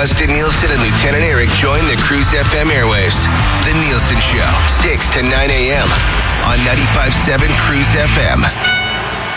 Justin Nielsen and Lieutenant Eric join the Cruise FM airwaves. The Nielsen Show, 6 to 9 a.m. on 95.7 Cruise FM.